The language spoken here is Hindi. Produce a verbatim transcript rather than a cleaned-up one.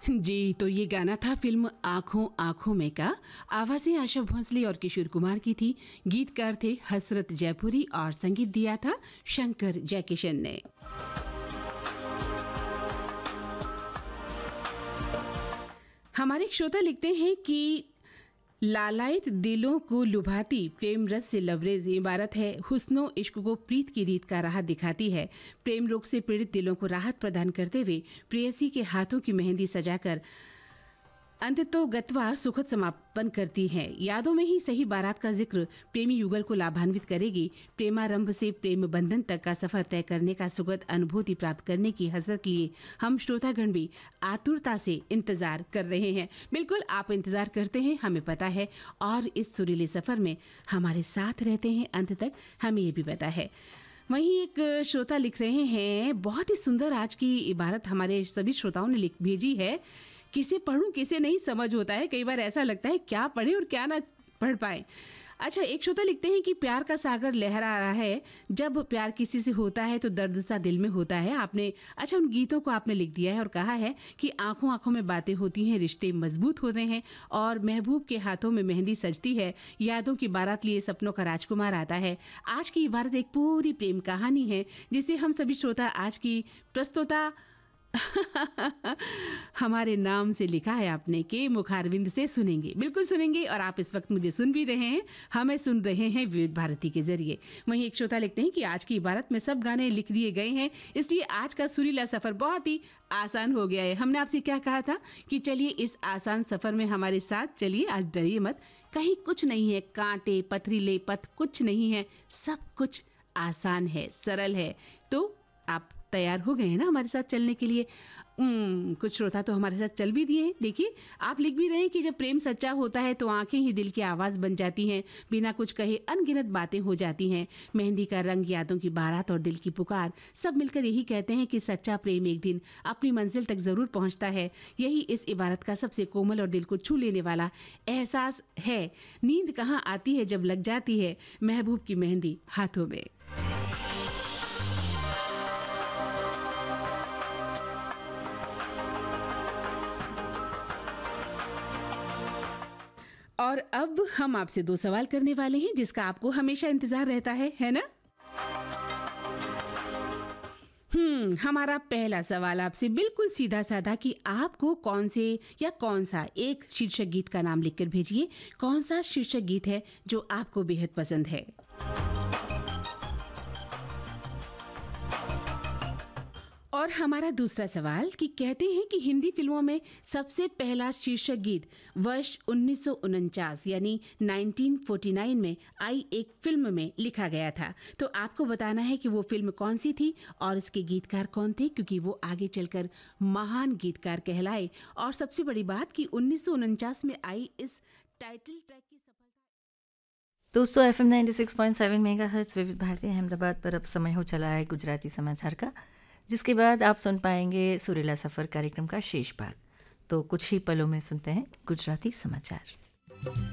जी, तो ये गाना था फ़िल्म आँखों आँखों में का। आवाज़ें आशा भोंसले और किशोर कुमार की थी। गीतकार थे हसरत जयपुरी और संगीत दिया था शंकर जयकिशन ने। हमारे एक श्रोता लिखते हैं कि लालायत दिलों को लुभाती प्रेम रस से लबरेज इबारत है। हुस्नो इश्क को प्रीत की रीत का राह दिखाती है। प्रेम रोग से पीड़ित दिलों को राहत प्रदान करते हुए प्रेयसी के हाथों की मेहंदी सजाकर अंततो गत्वा सुखद समापन करती है। यादों में ही सही बारात का जिक्र प्रेमी युगल को लाभान्वित करेगी। प्रेमारंभ से प्रेम बंधन तक का सफर तय करने का सुखद अनुभूति प्राप्त करने की हसरत लिए हम श्रोतागण भी आतुरता से इंतजार कर रहे हैं। बिल्कुल आप इंतजार करते हैं, हमें पता है, और इस सुरीले सफर में हमारे साथ रहते हैं अंत तक, हमें ये भी पता है। वहीं एक श्रोता लिख रहे हैं, बहुत ही सुंदर आज की इबारत हमारे सभी श्रोताओं ने लिख भेजी है। किसे पढ़ूं किसे नहीं समझ होता है, कई बार ऐसा लगता है क्या पढ़े और क्या ना पढ़ पाए। अच्छा, एक श्रोता लिखते हैं कि प्यार का सागर लहरा रहा है। जब प्यार किसी से होता है तो दर्द सा दिल में होता है। आपने अच्छा उन गीतों को आपने लिख दिया है और कहा है कि आंखों आंखों में बातें होती हैं, रिश्ते मजबूत होते हैं और महबूब के हाथों में मेहंदी सजती है। यादों की बारात लिए सपनों का राजकुमार आता है। आज की इबारत एक पूरी प्रेम कहानी है जिसे हम सभी श्रोता आज की प्रस्तुता हमारे नाम से लिखा है आपने के मुखारविंद से सुनेंगे। बिल्कुल सुनेंगे, और आप इस वक्त मुझे सुन भी रहे हैं, हमें सुन रहे हैं विविध भारती के जरिए। वहीं एक श्रोता लिखते हैं कि आज की इबारत में सब गाने लिख दिए गए हैं, इसलिए आज का सुरीला सफर बहुत ही आसान हो गया है। हमने आपसे क्या कहा था कि चलिए इस आसान सफर में हमारे साथ चलिए, आज डरिए मत, कहीं कुछ नहीं है, कांटे पथरीले पथ कुछ नहीं है, सब कुछ आसान है, सरल है। तो आप तैयार हो गए हैं ना हमारे साथ चलने के लिए? कुछ श्रोता तो हमारे साथ चल भी दिए हैं। देखिए, आप लिख भी रहे हैं कि जब प्रेम सच्चा होता है तो आंखें ही दिल की आवाज़ बन जाती हैं, बिना कुछ कहे अनगिनत बातें हो जाती हैं। मेहंदी का रंग, यादों की बारात और दिल की पुकार, सब मिलकर यही कहते हैं कि सच्चा प्रेम एक दिन अपनी मंजिल तक ज़रूर पहुंचता है। यही इस इबारत का सबसे कोमल और दिल को छू लेने वाला एहसास है। नींद कहाँ आती है जब लग जाती है महबूब की मेहंदी हाथों में। और अब हम आपसे दो सवाल करने वाले हैं जिसका आपको हमेशा इंतजार रहता है, है ना? हम्म हमारा पहला सवाल आपसे बिल्कुल सीधा साधा कि आपको कौन से या कौन सा एक शीर्षक गीत का नाम लिखकर भेजिए। कौन सा शीर्षक गीत है जो आपको बेहद पसंद है? और हमारा दूसरा सवाल कि कहते हैं कि हिंदी फिल्मों में सबसे पहला शीर्षक गीत वर्ष उन्नीस सौ उनचास यानी उन्नीस सौ उनचास में आई एक फिल्म में लिखा गया था। तो आपको बताना है कि वो फिल्म कौन सी थी और इसके गीतकार कौन थे, क्योंकि वो आगे चलकर महान गीतकार कहलाए। और सबसे बड़ी बात कि उन्नीस सौ उनचास में आई इस टाइटल ट्रैक की सफलता। दोस्तों, F M ninety six point seven megahertz विविध भारती अहमदाबाद पर अब समय हो चला है गुजराती समाचार का, जिसके बाद आप सुन पाएंगे सुरीला सफ़र कार्यक्रम का शेष भाग। तो कुछ ही पलों में सुनते हैं गुजराती समाचार।